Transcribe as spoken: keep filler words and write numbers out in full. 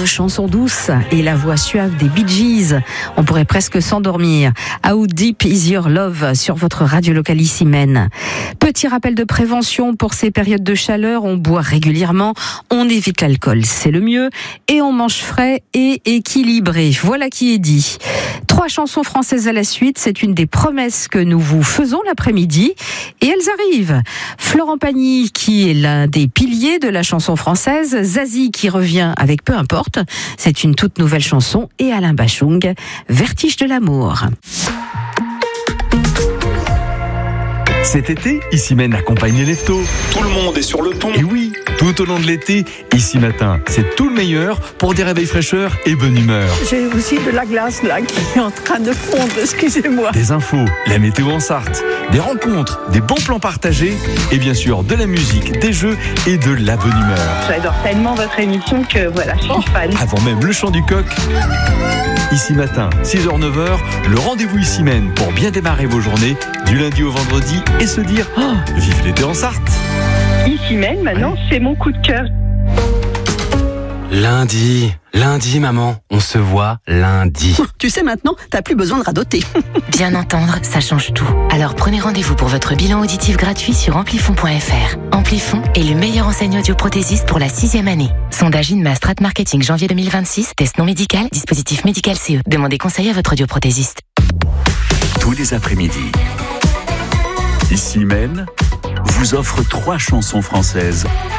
Une chanson douce et la voix suave des Bee Gees. On pourrait presque s'endormir. How Deep Is Your Love sur votre radio locale ici Maine. Petit rappel de prévention pour ces périodes de chaleur. On boit régulièrement, on évite l'alcool, c'est le mieux. Et on mange frais et équilibré. Voilà qui est dit. Trois chansons françaises à la suite. C'est une des promesses que nous vous faisons l'après-midi. Et elles arrivent. Florent Pagny, qui est l'un des piliers de la chanson française. Zazie, qui revient avec Peu importe. C'est une toute nouvelle chanson. Et Alain Bachung, Vertige de l'amour. Cet été, Ici Maine accompagne les leftos. Tout le monde est sur le pont. Et oui, tout au long de l'été, Ici Matin, c'est tout le meilleur pour des réveils fraîcheur et bonne humeur. J'ai aussi de la glace là qui est en train de fondre, excusez-moi. Des infos, la météo en Sarthe, des rencontres, des bons plans partagés et bien sûr de la musique, des jeux et de la bonne humeur. J'adore tellement votre émission que voilà, je suis fan. Avant même le chant du coq, Ici Matin, six heures neuf heures, le rendez-vous Ici Maine pour bien démarrer vos journées du lundi au vendredi et se dire oh, vive l'été en Sarthe. Ici Maine, maintenant, ouais. C'est mon coup de cœur. Lundi, lundi maman, on se voit lundi. Tu sais maintenant, t'as plus besoin de radoter. Bien entendre, ça change tout. Alors prenez rendez-vous pour votre bilan auditif gratuit sur amplifon point f r. Amplifon est le meilleur enseignant audioprothésiste pour la sixième année. Sondage INMA Strat Marketing janvier deux mille vingt-six, test non médical, dispositif médical C E. Demandez conseil à votre audioprothésiste. Tous les après-midi, Ici Maine vous offre trois chansons françaises